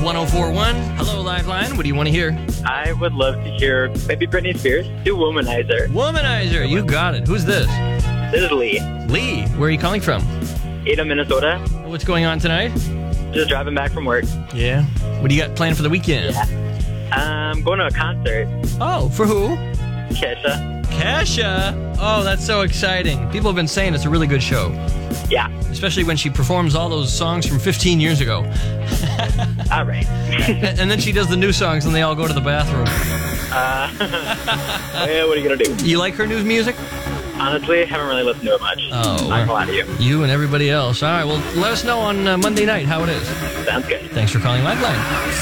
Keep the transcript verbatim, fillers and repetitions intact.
one oh four point one. Hello, Lifeline. What do you want to hear? I would love to hear maybe Britney Spears do Womanizer. Womanizer. You got it. Who's this? This is Lee. Lee. Where are you calling from? Ada, Minnesota. What's going on tonight? Just driving back from work. Yeah. What do you got planned for the weekend? Yeah. Um, going to a concert. Oh, for who? Kesha. Kesha. Oh, that's so exciting. People have been saying it's a really good show. Yeah. Especially when she performs all those songs from fifteen years ago. All right. And then she does the new songs and they all go to the bathroom. Uh, yeah, what are you going to do? You like her new music? Honestly, haven't really listened to it much. Oh. Not gonna lie to you. You and everybody else. All right, well, let us know on uh, Monday night how it is. Sounds good. Thanks for calling Lifeline.